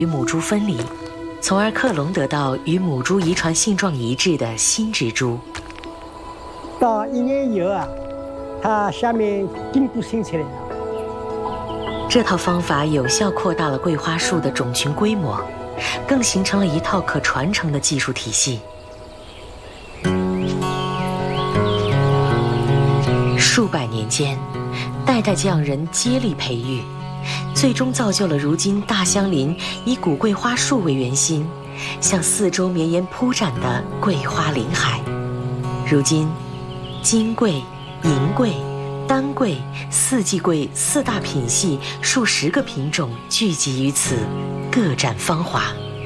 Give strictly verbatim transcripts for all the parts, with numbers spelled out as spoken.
与母猪分离，从而克隆得到与母猪遗传性状一致的新植株。 到一年以后啊，它下面茎都生出来了。 这套方法有效扩大了桂花树的种群规模，更形成了一套可传承的技术体系。数百年间，代代匠人接力培育，最终造就了如今大相邻以古桂花树为圆心，向四周绵延铺展的桂花林海。如今，金桂、银桂、丹桂、四季桂四大品系数十个品种聚集于此，各绽芳华。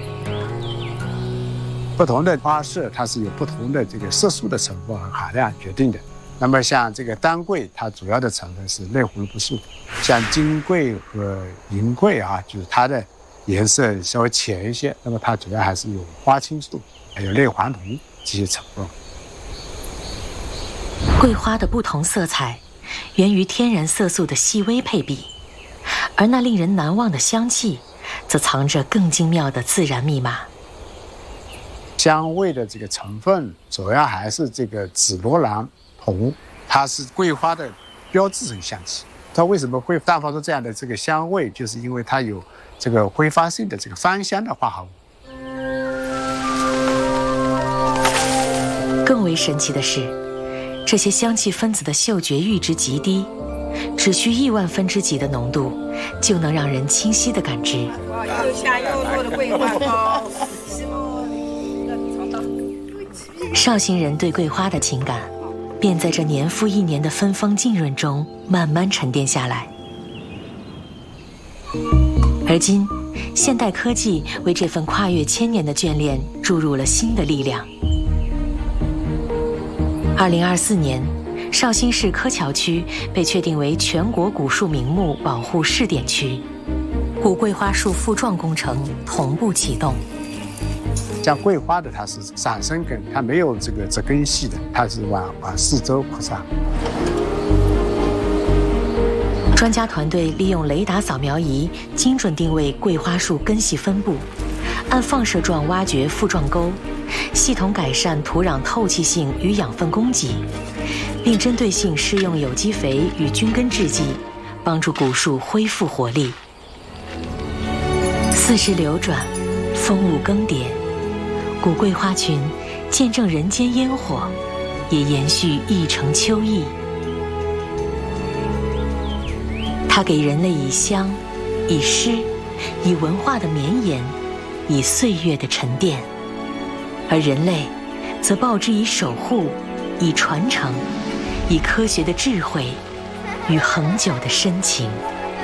不同的花色，它是有不同的这个色素的成分和含量决定的。那么像这个丹桂，它主要的成分是类胡萝卜素；像金桂和银桂啊，就是它的颜色稍微浅一些，那么它主要还是有花青素，还有类黄酮这些成分。 桂花的不同色彩源于天然色素的细微配比，而那令人难忘的香气，则藏着更精妙的自然密码。 香味的这个成分主要还是这个紫罗兰酮，它是桂花的标志性香气。它为什么会散发出这样的这个香味，就是因为它有这个挥发性的这个芳香的化合物。 更为神奇的是，这些香气分子的嗅觉阈值极低，只需亿万分之几的浓度，就能让人清晰地感知。 又香又糯的桂花糕。 绍兴人对桂花的情感，便在这年复一年的芬芳浸润中慢慢沉淀下来。而今，现代科技为这份跨越千年的眷恋注入了新的力量。二零二四年，绍兴市柯桥区被确定为全国古树名木保护试点区，古桂花树复壮工程同步启动。 像桂花的，它是散生根，它没有这个植根系的，它是往往四周扩散。 专家团队利用雷达扫描仪精准定位桂花树根系分布，按放射状挖掘复状沟，系统改善土壤透气性与养分供给，并针对性施用有机肥与菌根制剂，帮助古树恢复活力。四时流转，风物更迭，古桂花群见证人间烟火，也延续一城秋意。它给人类以香，以诗，以文化的绵延，以岁月的沉淀，而人类则报之以守护，以传承，以科学的智慧与恒久的深情。